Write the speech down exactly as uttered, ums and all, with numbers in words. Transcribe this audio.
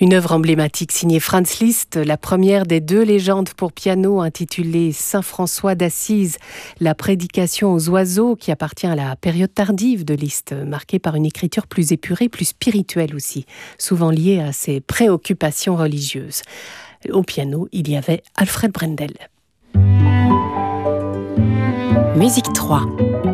Une œuvre emblématique signée Franz Liszt, la première des deux légendes pour piano intitulée Saint François d'Assise, la prédication aux oiseaux qui appartient à la période tardive de Liszt, marquée par une écriture plus épurée, plus spirituelle aussi, souvent liée à ses préoccupations religieuses. Au piano, il y avait Alfred Brendel. Musique trois.